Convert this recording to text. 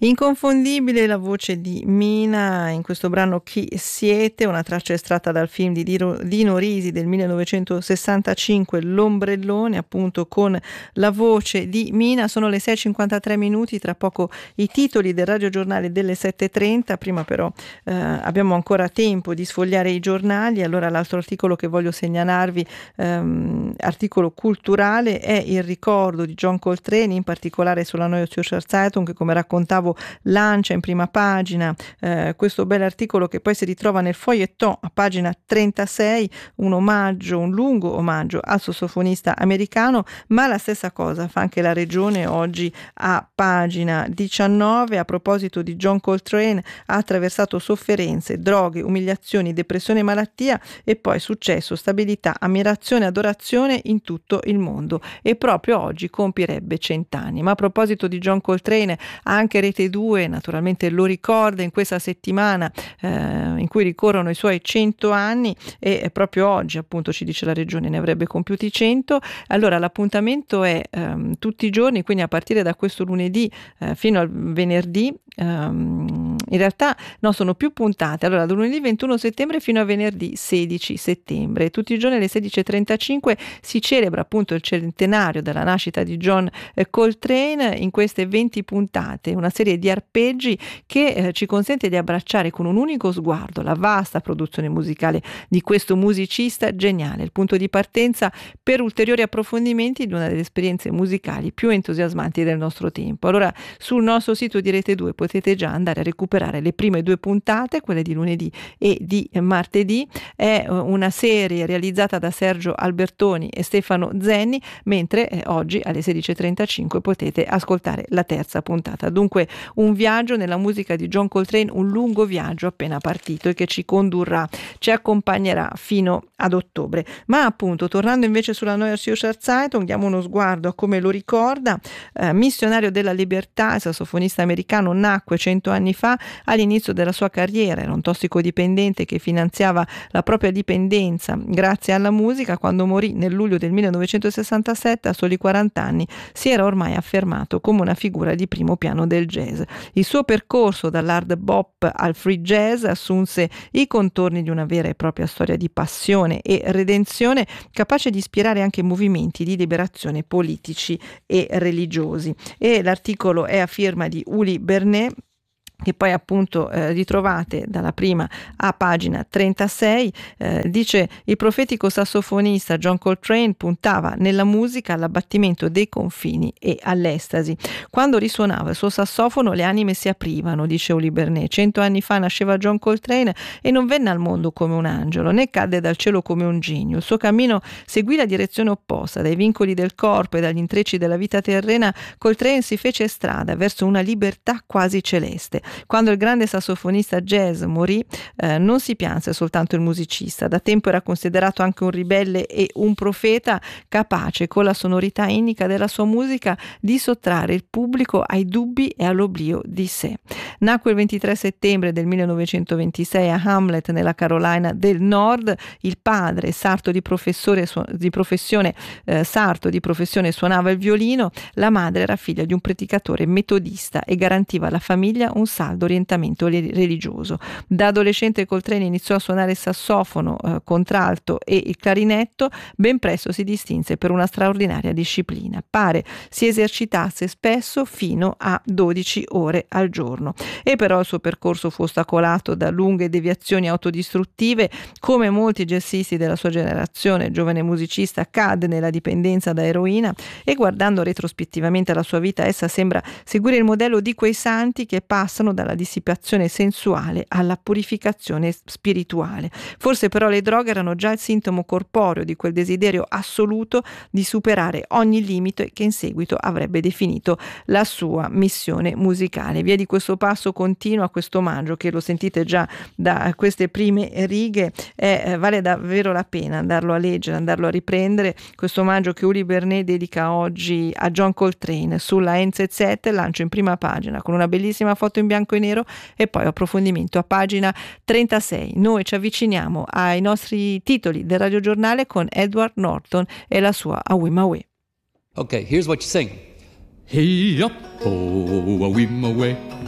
Inconfondibile la voce di Mina in questo brano Chi siete, una traccia estratta dal film di Dino Risi del 1965, L'ombrellone, appunto con la voce di Mina. Sono le 6:53 minuti, tra poco i titoli del radiogiornale delle 7:30, prima però abbiamo ancora tempo di sfogliare i giornali. Allora l'altro articolo che voglio segnalarvi, articolo culturale, è il ricordo di John Coltrane, in particolare sulla Neue Zürcher Zeitung, che come raccontavo lancia in prima pagina questo bel articolo che poi si ritrova nel feuilleton a pagina 36, un lungo omaggio al sassofonista americano, ma la stessa cosa fa anche la Regione oggi a pagina 19. A proposito di John Coltrane, ha attraversato sofferenze, droghe, umiliazioni, depressione e malattia, e poi successo, stabilità, ammirazione, adorazione in tutto il mondo, e proprio oggi compirebbe 100 anni. Ma a proposito di John Coltrane, anche Rete 2 naturalmente lo ricorda in questa settimana in cui ricorrono i suoi 100 anni, e proprio oggi, appunto, ci dice la Regione, ne avrebbe compiuti 100. Allora l'appuntamento è tutti i giorni, quindi a partire da questo lunedì fino al venerdì. In realtà no, sono più puntate. Allora, da lunedì 21 settembre fino a venerdì 16 settembre, tutti i giorni alle 16:35 si celebra appunto il centenario della nascita di John Coltrane. In queste 20 puntate, una serie di arpeggi che ci consente di abbracciare con un unico sguardo la vasta produzione musicale di questo musicista geniale, il punto di partenza per ulteriori approfondimenti di una delle esperienze musicali più entusiasmanti del nostro tempo. Allora, sul nostro sito di Rete 2 potete già andare a recuperare le prime 2 puntate, quelle di lunedì e di martedì. È una serie realizzata da Sergio Albertoni e Stefano Zenni, mentre oggi alle 16:35 potete ascoltare la terza puntata. Dunque un viaggio nella musica di John Coltrane, un lungo viaggio appena partito e che ci accompagnerà fino ad ottobre. Ma appunto, tornando invece sulla Neue Zürcher Zeitung, diamo uno sguardo a come lo ricorda. Missionario della libertà, il sassofonista americano nacque 100 anni fa. All'inizio della sua carriera era un tossicodipendente che finanziava la propria dipendenza grazie alla musica. Quando morì nel luglio del 1967, a soli 40 anni, si era ormai affermato come una figura di primo piano del jazz. Il suo percorso dall'hard bop al free jazz assunse i contorni di una vera e propria storia di passione e redenzione, capace di ispirare anche movimenti di liberazione politici e religiosi. E l'articolo è a firma di Uli Bernet, che poi appunto ritrovate dalla prima a pagina 36. Dice: il profetico sassofonista John Coltrane puntava nella musica all'abbattimento dei confini e all'estasi. Quando risuonava il suo sassofono le anime si aprivano, dice Uli Bernet. 100 anni fa nasceva John Coltrane e non venne al mondo come un angelo, né cadde dal cielo come un genio. Il suo cammino seguì la direzione opposta. Dai vincoli del corpo e dagli intrecci della vita terrena, Coltrane si fece strada verso una libertà quasi celeste. Quando il grande sassofonista jazz morì, non si pianse soltanto il musicista. Da tempo era considerato anche un ribelle e un profeta, capace con la sonorità innica della sua musica di sottrarre il pubblico ai dubbi e all'oblio di sé. Nacque il 23 settembre del 1926 a Hamlet, nella Carolina del Nord. Il padre, sarto di professione, suonava il violino. La madre era figlia di un predicatore metodista e garantiva alla famiglia un saldo orientamento religioso. Da adolescente Coltrane iniziò a suonare il sassofono, contralto e il clarinetto. Ben presto si distinse per una straordinaria disciplina. Pare si esercitasse spesso fino a 12 ore al giorno. E però il suo percorso fu ostacolato da lunghe deviazioni autodistruttive. Come molti jazzisti della sua generazione, il giovane musicista cadde nella dipendenza da eroina, e guardando retrospettivamente alla sua vita, essa sembra seguire il modello di quei santi che passano dalla dissipazione sensuale alla purificazione spirituale. Forse però le droghe erano già il sintomo corporeo di quel desiderio assoluto di superare ogni limite che in seguito avrebbe definito la sua missione musicale. Via di questo passo continuo a questo omaggio, che lo sentite già da queste prime righe, vale davvero la pena andarlo a leggere, andarlo a riprendere. Questo omaggio che Uli Bernet dedica oggi a John Coltrane sulla NZZ, lancio in prima pagina con una bellissima foto in bianco e nero e poi approfondimento a pagina 36. Noi ci avviciniamo ai nostri titoli del radiogiornale con Edward Norton e la sua A Whim Away. Okay, here's what you sing. Hey up, oh, a whim away.